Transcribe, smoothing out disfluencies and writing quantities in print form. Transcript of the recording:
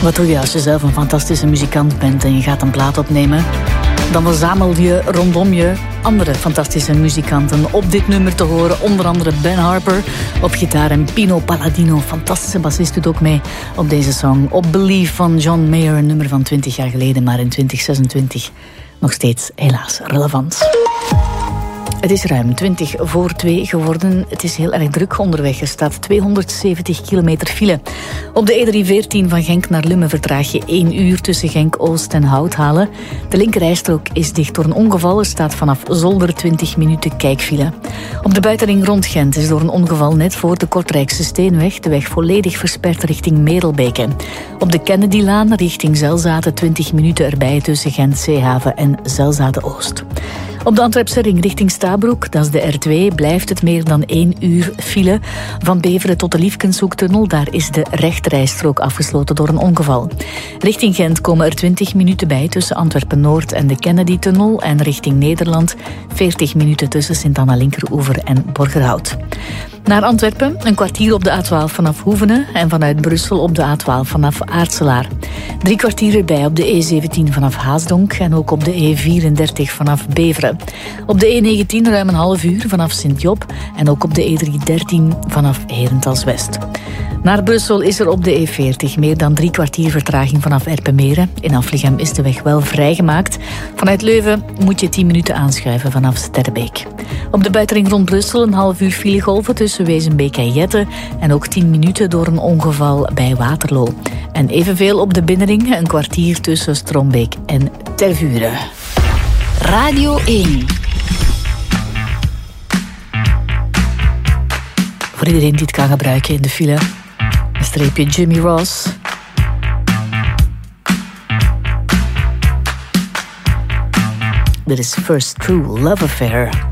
Wat doe je als je zelf een fantastische muzikant bent en je gaat een plaat opnemen? Dan verzamel je rondom je andere fantastische muzikanten. Op dit nummer te horen onder andere Ben Harper op gitaar en Pino Palladino, fantastische bassist, doet ook mee op deze song. Op Believe van John Mayer, een nummer van 20 jaar geleden, maar in 2026 nog steeds helaas relevant. Het is ruim 2:20 geworden. Het is heel erg druk onderweg. Er staat 270 kilometer file. Op de E314 van Genk naar Lummen vertraag je 1 uur tussen Genk-Oost en Houthalen. De linkerrijstrook is dicht door een ongeval. Er staat vanaf Zolder 20 minuten kijkfile. Op de buitenring rond Gent is door een ongeval net voor de Kortrijkse Steenweg de weg volledig versperd richting Merelbeke. Op de Kennedylaan richting Zelzate 20 minuten erbij tussen Gent-Zeehaven en Zelzate-Oost. Op de Antwerpse ring richting Stabroek, dat is de R2, blijft het meer dan 1 uur file. Van Beveren tot de Liefkenshoektunnel, daar is de rechterrijstrook afgesloten door een ongeval. Richting Gent komen er 20 minuten bij tussen Antwerpen-Noord en de Kennedy-tunnel. En richting Nederland 40 minuten tussen Sint-Anna-Linkeroever en Borgerhout. Naar Antwerpen een kwartier op de A12 vanaf Hoevenen en vanuit Brussel op de A12 vanaf Aartselaar. 3 kwartier erbij op de E17 vanaf Haasdonk en ook op de E34 vanaf Beveren. Op de E19 ruim een half uur vanaf Sint-Job en ook op de E313 vanaf Herentals-West. Naar Brussel is er op de E40 meer dan 3 kwartier vertraging vanaf Erpenmeren. In Aflichem is de weg wel vrijgemaakt. Vanuit Leuven moet je 10 minuten aanschuiven vanaf Sterrebeek. Op de buitenring rond Brussel een half uur filegolven tussen Wezenbeek en Jette en ook 10 minuten door een ongeval bij Waterloo. En evenveel op de binnenring, een kwartier tussen Strombeek en Tervuren. Radio 1. Voor iedereen die het kan gebruiken in de file, een streepje Jimmy Ross. Dit is First True Love Affair.